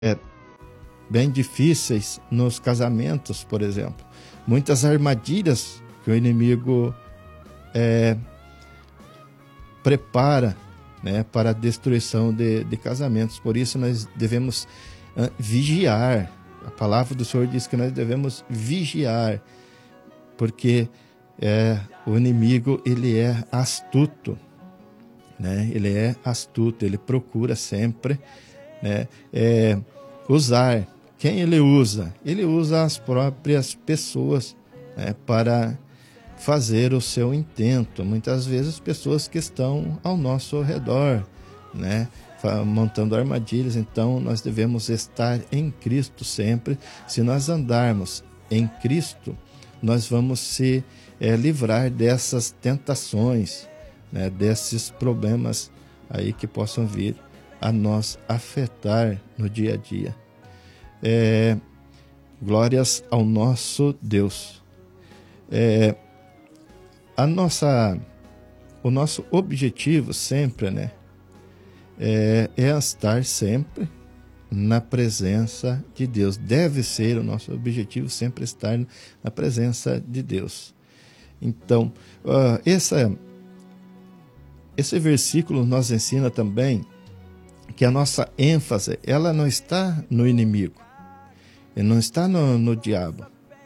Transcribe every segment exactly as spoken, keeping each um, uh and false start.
é, bem difíceis nos casamentos, por exemplo. Muitas armadilhas que o inimigo é, prepara, né, para a destruição de, de casamentos. Por isso nós devemos uh, vigiar. A palavra do Senhor diz que nós devemos vigiar, porque é, o inimigo ele é astuto, né? Ele é astuto, ele procura sempre, né, é, usar. Quem ele usa? Ele usa as próprias pessoas, né, para fazer o seu intento. Muitas vezes pessoas que estão ao nosso redor, né, montando armadilhas. Então nós devemos estar em Cristo sempre. Se nós andarmos em Cristo, nós vamos se é, livrar dessas tentações, né, desses problemas aí que possam vir a nos afetar no dia a dia. É, glórias ao nosso Deus. É, a nossa, o nosso objetivo sempre, né, é, é estar sempre na presença de Deus. Deve ser o nosso objetivo sempre estar na presença de Deus. Então, uh, essa, esse versículo nos ensina também que a nossa ênfase, ela não está no inimigo, ele não está no, no diabo,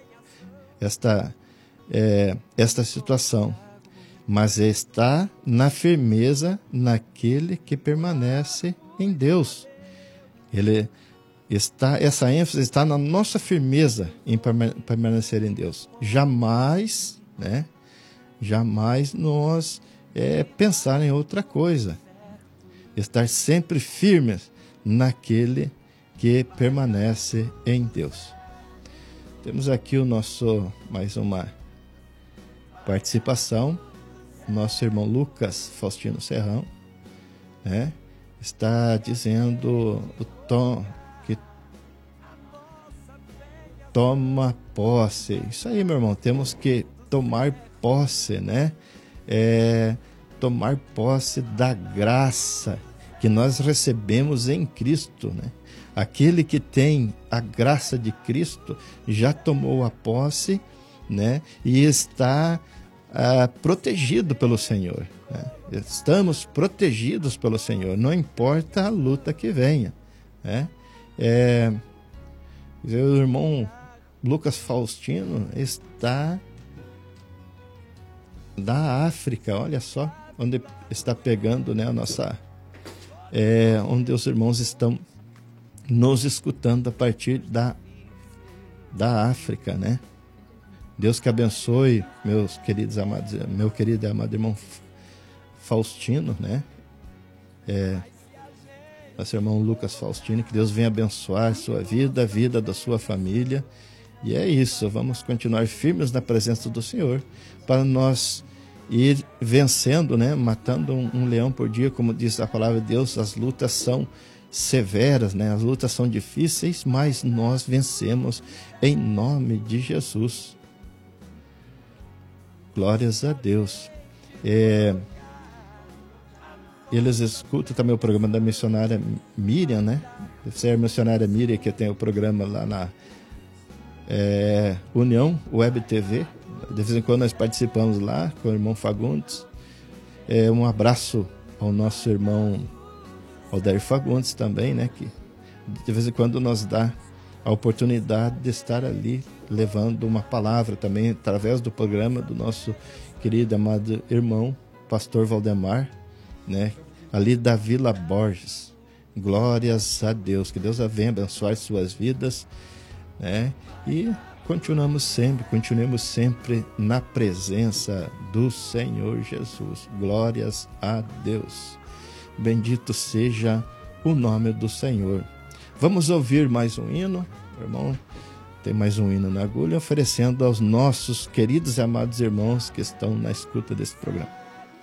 esta, é, esta situação, mas está na firmeza naquele que permanece em Deus. Ele está, essa ênfase está na nossa firmeza em permanecer em Deus. Jamais, né, jamais nós é, pensar em outra coisa. Estar sempre firmes naquele que permanece em Deus. Temos aqui o nosso, mais uma participação. Nosso irmão Lucas Faustino Serrão, né, está dizendo o tom que toma posse. Isso aí, meu irmão, temos que tomar posse, né? É, tomar posse da graça que nós recebemos em Cristo, né? Aquele que tem a graça de Cristo já tomou a posse, né? E está ah, protegido pelo Senhor, né? Estamos protegidos pelo Senhor, não importa a luta que venha, né? É, o irmão Lucas Faustino está da África, olha só onde está pegando, né, a nossa, é, onde os irmãos estão nos escutando a partir da, da África, né? Deus que abençoe meus queridos amados, meu querido e amado irmão Faustino, né? É, nosso irmão Lucas Faustino, que Deus venha abençoar sua vida, a vida da sua família. E é isso, vamos continuar firmes na presença do Senhor, para nós ir vencendo, né? Matando um, um leão por dia, como diz a palavra de Deus. As lutas são severas, né? As lutas são difíceis, mas nós vencemos em nome de Jesus. Glórias a Deus. É, eles escutam também o programa da missionária Miriam, né? Deve ser a missionária Miriam que tem o programa lá na é, União Web T V. De vez em quando nós participamos lá com o irmão Fagundes. É, um abraço ao nosso irmão Aldair Fagundes também, né? Que de vez em quando nos dá a oportunidade de estar ali levando uma palavra também através do programa do nosso querido amado irmão pastor Valdemar, né, ali da Vila Borges. Glórias a Deus, que Deus venha abençoar suas vidas, né, e continuamos sempre, continuemos sempre na presença do Senhor Jesus. Glórias a Deus. Bendito seja o nome do Senhor. Vamos ouvir mais um hino, irmão. Tem mais um hino na agulha, oferecendo aos nossos queridos e amados irmãos que estão na escuta desse programa.